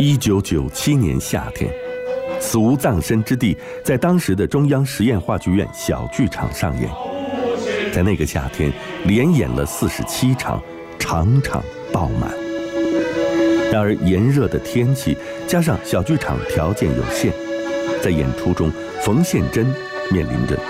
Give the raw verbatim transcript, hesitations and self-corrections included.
一九九七年夏天，死无葬身之地在当时的中央实验话剧院小剧场上演。在那个夏天，连演了四十七场，场场爆满。然而炎热的天气加上小剧场条件有限，在演出中，冯宪珍面临着